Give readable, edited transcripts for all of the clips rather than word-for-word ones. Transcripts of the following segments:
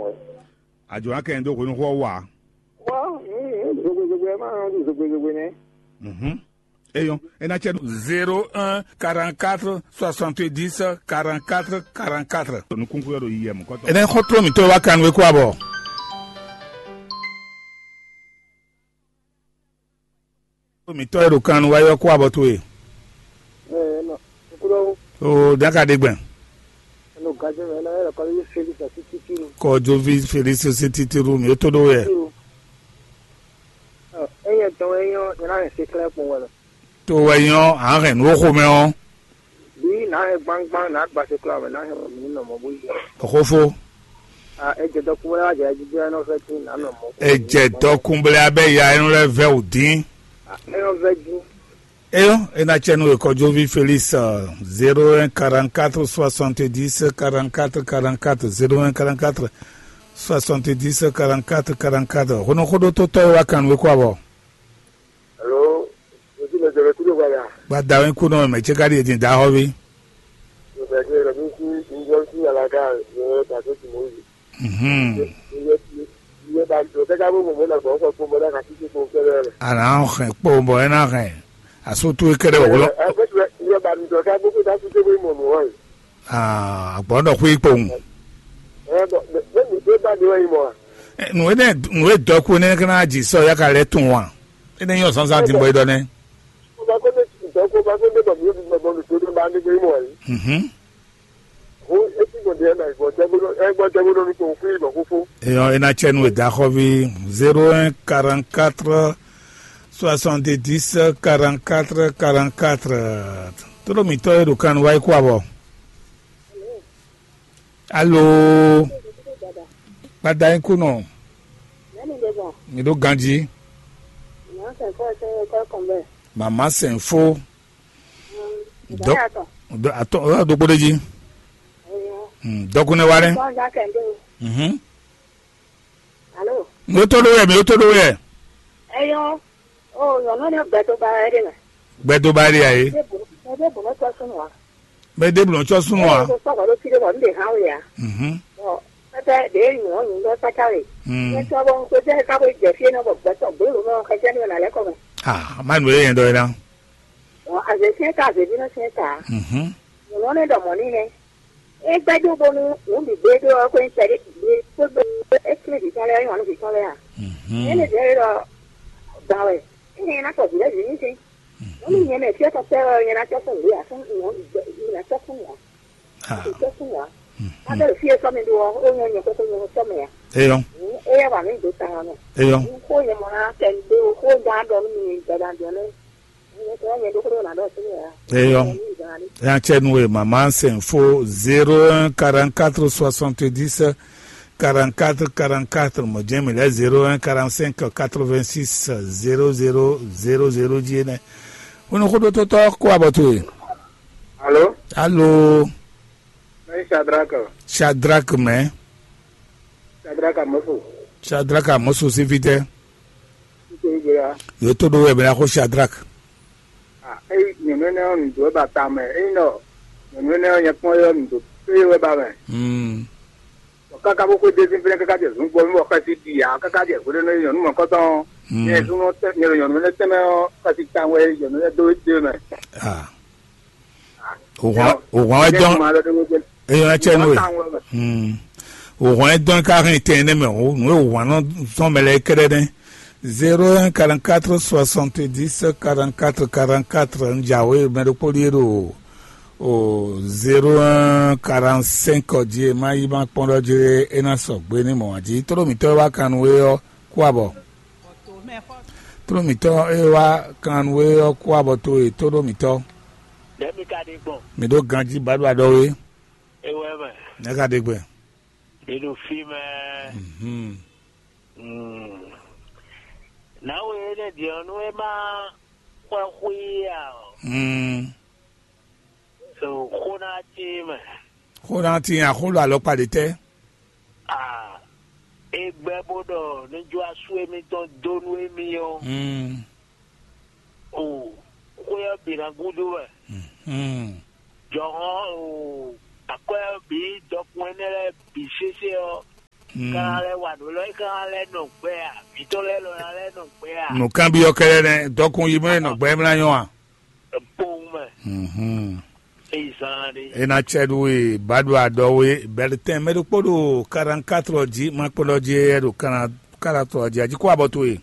Àjọ akẹ́yìndó kò ní kọ́ wà. Wọ́n gbogbo máa ń gbogbo ní. Eyon, en a 01 44 70 44 44. Nous concluons hier. Et then, contre mi to wa kan we kwa bo. Mi to ero kan wa yo kwa bo to e. No. O daka de gben. No gaje me na era ko yo Felix Titiru. Ko Jovi Felix Titiru mi to do ye. Eyan to eyan na se clap won. To wayon àárín no ko me on. Bi na e gbangban na gba se club na he mi no mo bo yi. Okofo. Eje dokun wa je ajije na fe tin na no mo. Eje dokun bele abe ya en le ve odin. Eyan veju. Eyon, en a chenu ko Jovi Felix 01 44 70 44 44 01 44 70 44 44. Hono kodo to wa kan we kwa bo. Ba da wen kuno me che gari edin da hobi. Ara on po bo na re. Aso tu ekere wo. Agbodo ku ipo un. Nu e doku ne kana ji so ya ka le tun wa. Ene yo san san tin boy do ne. Et on a chaîne with Dahovi 01 44 70 44 44. Tout le mito est au canouai quoi bon. Allô? Pas d'un coup non. Mido Gandhi. Maman c'est un faux. Attends, do bodeji. Dokune ware. Allô? Mi to do ye. Eyo. Oh, yo no ne gbeto ba ere na. Gbeto ba ere aye. Be de blon cho sunwa. So ko lo ti de mo nde ha we ya. Oh, tete de ni o ni lo ta kare. Ni so bon so je ka we je fie na bo gbeto bo lo no ka je ni na le ko me. Man we yen do ina. Oh, aze se ka ze bi no se ka. No ne do mo ni ne. E gbedo bo nu o bi gbedo o ko nsere bi so be e kle di tale yo no bi tale ya. Ni ne de ro dawe. Ni na ko bi le ni se. Ni ne me tie ka se ni na ka so ri a so ni na ka so ya. Ka so ya. Ada fie so me do o nyo ko so nyo so me ya. Eyo. E ya ba mi do ta no. Eyo. Ko ye mo na ten do ko da do mi da da do ne. Eyo. Ya chenwe maman c'est faux 01 44 70 44 44 mo jemi le 01 45 86 00 00 jene. Uno kodo to ko aboto. Allô? Allô. Shadrack me. Shadrack Mosu si vite. Yo to do e bela ko Shadrack. Ni mene on do ba ta me no ni mene on ye pon yo ndo pe we ba me ka ka ko de sin ka je sun bo mo ka ti di ya ka je ko no yo mo ko ton ye sun no te ni yo no te me ka ti tan we yo no do de me o wa don e yo chen we o wa don ka rin te ne me o no wa no ton me le kere den 01 44 70 44 44 Njawe Meropoliero o 01 45 die ma iban pondo jire enaso gbe ni mo aji toro mi to wa kanwe o kwabo toro mi to e wa kanwe o kwabo to e toro mi to Demi ka de gbon mi do ganji badwa do we e we me na ka de gbe inu fi me na we le di onu e ma kwa ya so khona ti ya kholo alo pa de te egbe bodo nijo asu emi ton donu emi yo o ko ya biragudu we jo akwa bi dokun enere bi sese o Kale wa do lo kale no pe a. Bitole lo ale no pe a. No kan bi okere ne dokun yi me no gbe mra yon a. Boom. Isande. Ena chedwe badwa dowe belten me do podo 44 ji ma podo ji ero kana 44 ji ko aboto e.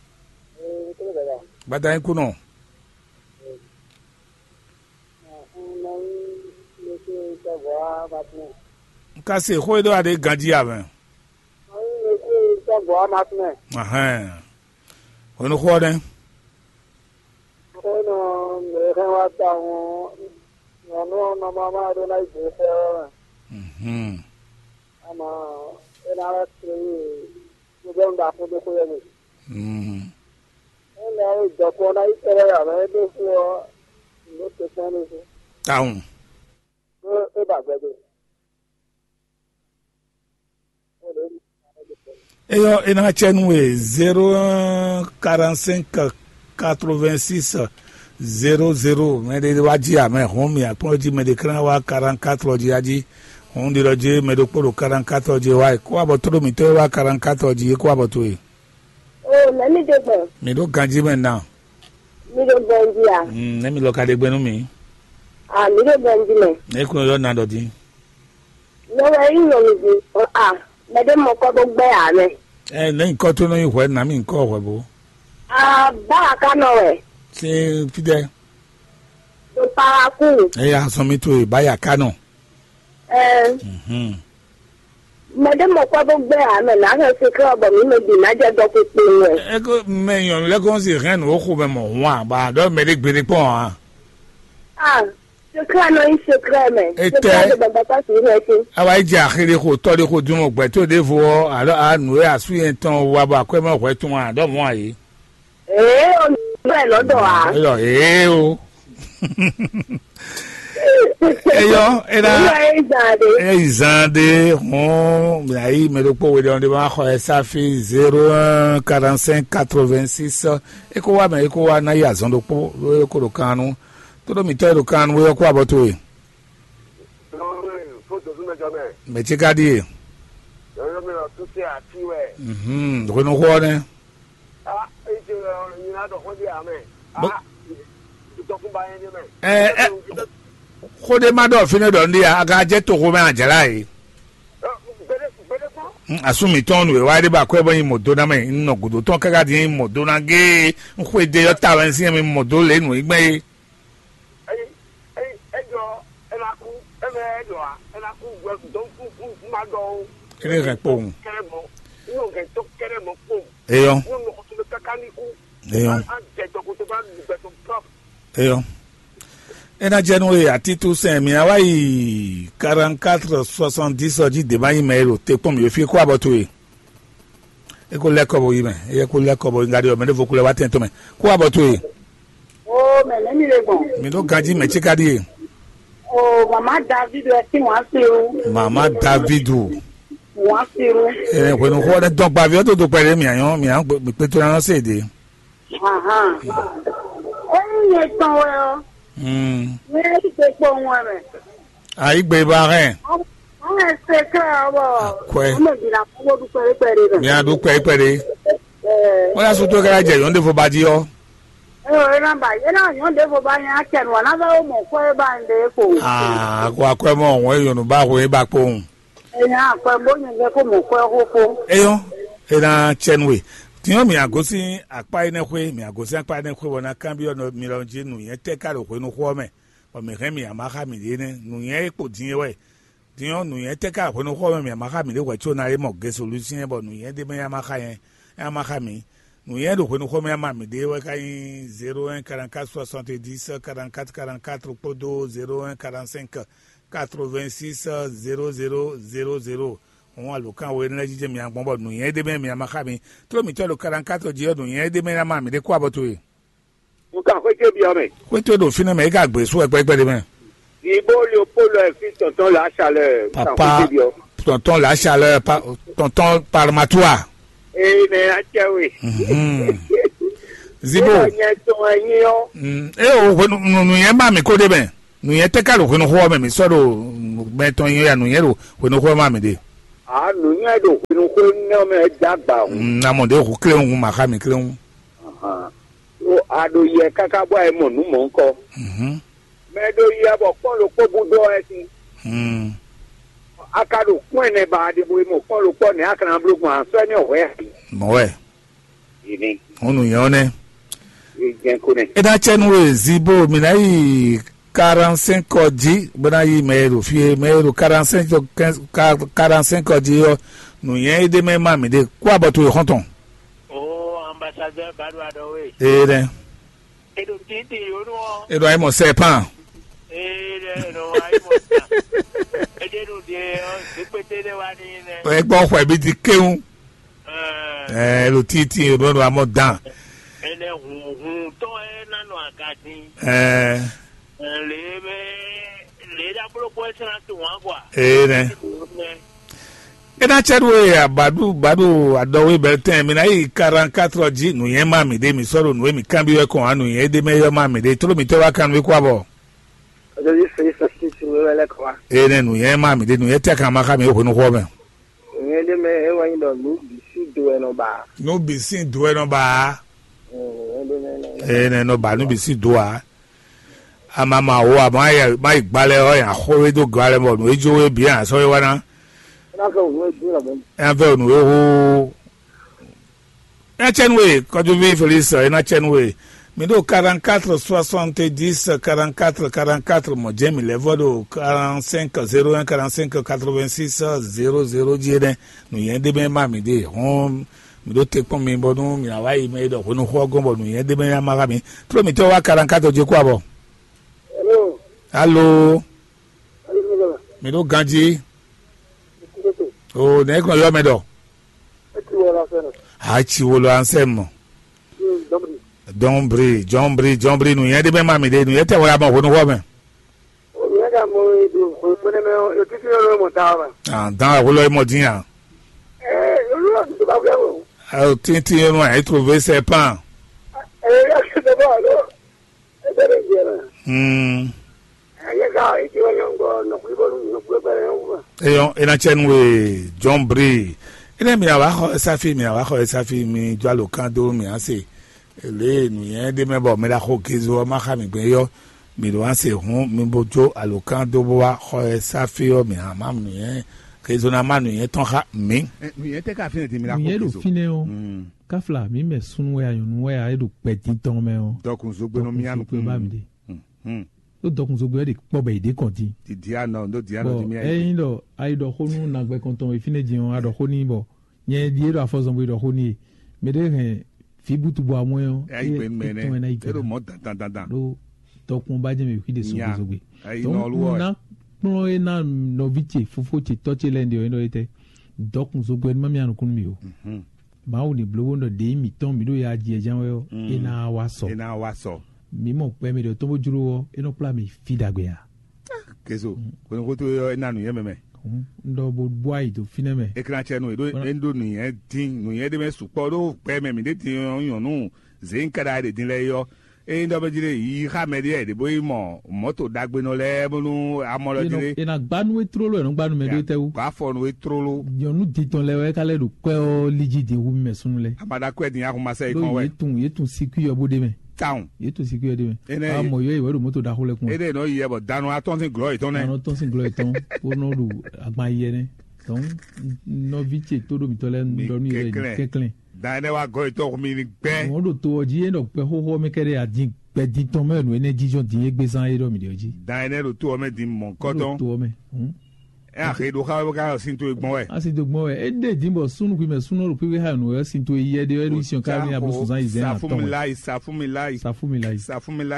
Bada en kuno. Kasi ko do ade ganji aven. Ono ko den. Ono me wa ta no mama do like this. Ama ena we go da for the ko Ela do ko na itere ya me do so no te sane so. Taun. E ba gbe. Eyo ina chenwe 045 86 00 me de waji a me home ya poji me de kran wa 44 ji aji on di roje me do poro 44 ji wa ko abotoro mi to wa 44 ji ko aboto e. Oh, let me do it. Me do ganji me now. Me do ganji a. Let me look at the gbenu mi. Ah, me do ganji me. E ko yo na do din. No way no me. Me de mo ko gbe a me. Le nko to no ihwe na mi nko ohwe bo. Ba ka no we. Se fide. Do para ku. Ya so mi to e ba ya ka no. Me de mo ko gbe a me na se kra bo mi me di na je do pe we. E ko me yon le kon si ren o ko be mo wa ba do me de gbere pon a. Secret no secret me. Secret de baba si reti. Awa ije akire ko to de ko dun gbe to de vo anu e asu yen tan wa ba ko mo ko tun wa do mo aye. O me lodo a. O. Eyo era Izande aí me do po we de ba ko esa fi 01 45 86 e ko wa na ya zon do po ko do kanu. Todo mi tero kan we ko aboto e. Me chikadi. Yo me lo tu se ati we. Ko no ko ne. Ni na do ko di ame. To ku ba yen me. Ko de ma do fine do ndi aga je to ko me ajala e. Asumi ton we wa de ba ko ebo yin modo na me no gudo ton kaga di yin modo na ge nko de yo ta wen si mi modo le nu igbe. Kene re pon. Eyo. Ena January ati tout ça mi awai 44 70 oji de bayi mero te pom yo fi ko aboto e. E ko le ko bo yime. E ko le ko bo ngari o me de vokule waten to me. Ko aboto e. Me le mi le bon. Mi do gaji me chikadi e. Mama David esi wa se o. Mama David o. Wa se o. Ko no ko de don pa vi o to pere mi an pe to ran se de. Ye ton we o. We se po won re. Ai gbe ba re. Se ka bo. Mo di la ko du pere re. Mi a du pere. Wọ́n yà sọ tó kẹ́ra jẹ̀ yọ̀ǹde fún bàjí ọ́. Namba yẹn yọ̀ǹde fún bàjí akẹ́nu wọn náà bá mọ̀ kọ́ ẹ bá ń dé kó. Kó akọ́ ẹ mọ̀ ọ̀hún ẹ̀yọ̀nù bá kó ẹ bá kó òun. Ẹ̀yìn akọ́ ẹ bóyá ẹ kó mọ̀ kọ́ ẹ kó kó. Ẹyọ ẹ̀nà chẹ́nuwé tiɲɔ mi agosi akpa yi ne koe mi agosi akpa yi ne koe wɔna kan bi ɔnɔ mi lɔn dzi nu yɛ tɛ ka ɖo koe nu xɔ mɛ ɔmi hɛ mi ama xa mi de ne nu yɛ kpo diɛ wɛ tiɲɔ nu yɛ tɛ ka koe nu xɔ mɛ mi ama xa mi de wɛ tso na ye mɔ ge solution bɔ nu yɛ de bɛ ama xa yɛ ama xa mi nu yɛ ɖo koe nu xɔ mɛ ama mi de wɛ ka yi 01 44 70 44 44 kpodo 01 45 86 0000 on a le camp où il y a mis un bon nous y a des mêmes à ma famille trop mi le 44 jours nous y a des mêmes à ma de quoi batoé vous quand que bien mais quoi tu do finalement il a besoin soit pas demain il beau le polo fils tonton la chaleur papa tonton la chaleur tonton parmatoire mais à oui zibo nous y a ma me ko de ben nous y a te ka lo ko no ho me so do beton ya nous y a lo ko no ho ma me de Ah, no, I don't know me jagba. Na mo de ko kle un ma ka mi kle un. O ado ye kaka bo e mo nu mo nko. Me do ye bo pon lo po budo e ti. Akado kun ne ba de bo mo pon lo po ne akran blogun an so ni owe. Mo we. Ini. Onu yone. Jen ko ne. E da chenwe zibo mi na yi 45 odi bana yi meru fi meru 45 odi yo nu yen de me ma mi de kwa boto e konton. Oh, ambassadeur Badou Adowe. De. Et donc, Titi, on E do ai mo se pan. no, I was. Et donc, c'est peut-être E gbo kwa bi di keun. Lo titi ro do amo dan. Et les ton est non akati. Les d'abord pour être là tout quoi. E na chedwe ya badu adowe belten mi na yi 44 ji nu yen ma mi de mi soro nu mi kan bi we kon anu yen de me yo ma mi de tro mi to wa kan we kwa bo. Je fais ça si tu veux la quoi. Ne nu yen ma mi de nu ye te kan ma ka mi o nu ko me. Ne de me e wa yin do nu bi si do e no ba. No bi si do e no ba. Ne no ba nu bi si do a. Amama o ama ya ma igbale o ya ho we do gbale mo nu ejo we bi an so we wa na. Enve nou yo. Na chenwe, kodu vi Felice, na chenwe. Mi do 44 70 44 44 mo jemi levo do 45 01 45 86 00 jere. Nou yen de ben ma mi de. Hom mi do tek pon mi bonu mi awa yi me do ko no ho gombo nou yen de ben ma ga mi. Tro mi to wa 44 je kwa bo. Hello. Allo. Mi do ganji. Oh, neko yo medo. Achiwolo ansem. Jombri nu yede be mami de nu yete wa ma hono ho me. O mi ga mo do ko pone me o titi lo mo ta ba. Ah, dan wo lo mo din ya. Yo do ba wo. Ah, titi no ai trouver c'est pas. Ya ke do ba lo. E bere jera. Ya ga e ti wa yongo no ku bo no ku ba yo. Ena chenwe Jombri. Ene mi awa ho esafi mi jwa lo kan do mi ase. Le nu yen de me bo me la ho kizo ma kha mi gbe yo. Mi do ase hun mi bojo alokan do bo wa ho esafi yo mi ama nu yen. Kizo na ma nu yen ton kha mi. Nu yen te ka fine ti mi la ho kizo. Nu yen do fine o. Kafla mi me sunu we ayun we a do pe tin ton me o. Dokun zo gbe no mi anu pe ba mi de. O dokun zo gbe de po be de konti. Ti dia no do dia no ti mi ai. Eyin do ai do honu na gbe konton e fine jin o a do honi bo. Yen die do afo zon bo do honi. Me de fi butu bo amon o. Ai pe mene. E do mo tan. Do dokun ba je me ki de so gbe. Ai no luo. Na no e na no viche fofo che toche lende o ndo ite. Dokun zo gbe ma mi anu kun mi o. Ba o ni blowo ndo de mi ton mi do ya je jan we o. E na wa so. Mi mo pe mi de to bo juro o e no pla mi fi dagbe ya. Keso ko to yo enanu ye meme ndo bo boy to fineme e kran che no endo nu yen tin nu yen de me supo do pe me mi de tin yon nu zen kada de din le yo e ndo be jire yi ha me de boy mo moto dagbe no le bonu amolo jire e na gbanu e trolo e no gbanu me de tewu ka fo no e trolo yonu diton le we kale do pe o liji de wu me sunu le amada ko edin akuma se ikon we yetun siku yo bo de me town yetu siku yo de me amo yo iwe do moto da hole kun ede no ye bo danu atonsin glory ton ne no tonsin glory ton o no do agba ye ne ton no viche to do mi to le ndo ni ye keklen da ne wa go to mi ni gbe won do to oji e no pe ho me kere adin pe din ton me no energy jo din egbe san e do mi de oji da ne do to me din mon koton to me e a ke do ka sin to egbon we asi do gbon we e de din bo sunu ku me sunu ro pe we ha no e sin to iye de emission ka ni abusun san izen aton safumilai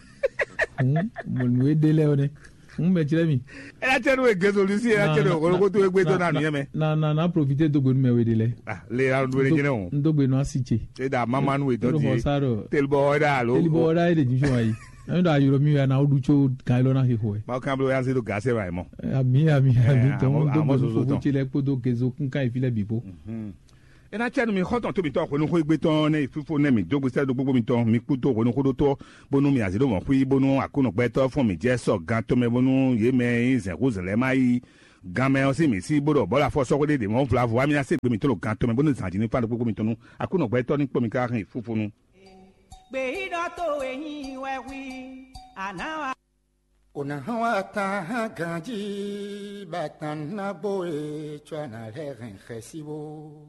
mo nu e de le one me chire mi e la tenu e gezo lusi e la tenu ko to egbe to na nu yeme na profiter do gbe nu me we de le le ra do le jene o ndo gbe nu asiche e da mama nu we do di telbo da lo telbo da e de ju ayi ndo ayuro mi na oducho kan lo na he ho e ma kan blo yan se do gase ba mo ami to ndo go chile ko do gezo kun kan ifile bibo e na chenu mi khoton to mi to ko nu ko egbe ton ne ifufo ne mi dogbo se do gbogbo mi ton mi ku to ko nu ko do to bonu mi azido mo fu bonu akunu pe to fun mi je so gan to me bonu ye me izen ko zele mai Gamin aussi, mais si bodo bola fo soko de mon vla voa mi ase gbe mi to lo kan to me bonu sanji ni pa gbogbo mi to nu akuno gbe to ni po mi ka rin fufu nu. Gbe ido to eyin wewi anawa. Ona hawa ta ganji batan na boe chwana le ren khesibo.